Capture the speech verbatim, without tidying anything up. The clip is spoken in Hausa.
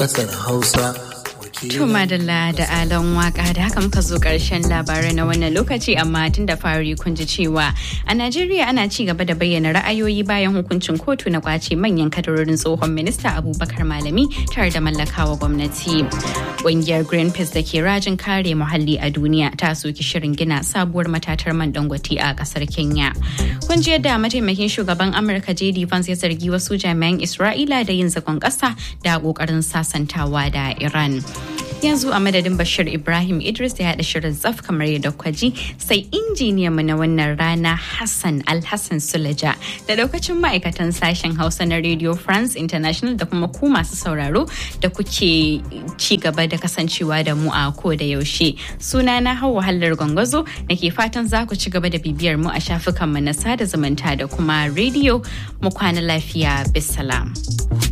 ƙasar Hausa. To madalla da alon waka da haka muka zo karshen labarai na wannan lokaci, amma tun da fari kun ji cewa a Najeriya ana ci gaba da bayyana ra'ayoyi bayan hukuncin kotu na kwace manyan kadarorin tsohon minista Abubakar Malami tare da mallakawa gwamnati. Ƙungiyar Greenpeace da ke rajin kare muhalli a duniya ta soki shirin gina sabuwar matatar man Dangote a kasar Kenya. Kun ji yadda mataimakin shugaban Amurka J D Vance ya zargi wasu jami'an Isra'ila da yin zagon ƙasa da ƙoƙarin sasantawa da Iran. Yanzu a madadin Bashir Ibrahim Idris ya haɗa shirin tsaf kamar yadda kwaji, sai injiniyan mu na wannan rana Hassan Alhassan Sulaja da daukacin ma'aikatan sashen Hausa na Radio France International da kuma ku masu sauraro da kuke ci gaba da kasancewa da mu a ko da yaushe. Suna na Hauwa Hallar Gwangwazo nake fatan za ku ci gaba da bibiyar mu a shafukan mu na sada zumunta da kuma radio. Mu kwana lafiya, bisalam.